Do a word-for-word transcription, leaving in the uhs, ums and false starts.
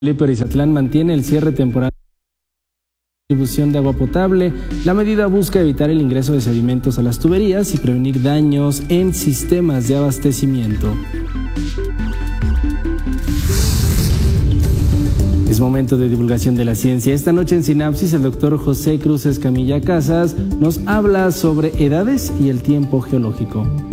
Perizatlán mantiene el cierre temporal de distribución de agua potable. La medida busca evitar el ingreso de sedimentos a las tuberías y prevenir daños en sistemas de abastecimiento. Es momento de divulgación de la ciencia. Esta noche en Sinapsis, el doctor José Cruz Escamilla Casas nos habla sobre edades y el tiempo geológico.